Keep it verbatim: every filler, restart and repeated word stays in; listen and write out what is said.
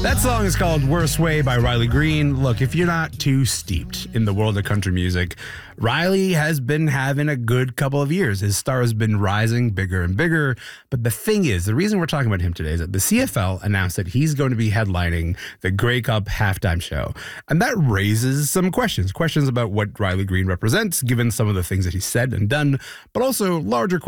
That song is called Worst Way by Riley Green. Look, if you're not too steeped in the world of country music, Riley has been having a good couple of years. His star has been rising bigger and bigger. But the thing is, the reason we're talking about him today is that the C F L announced that he's going to be headlining the Grey Cup halftime show. And that raises some questions. Questions about what Riley Green represents, given some of the things that he said and done, but also larger questions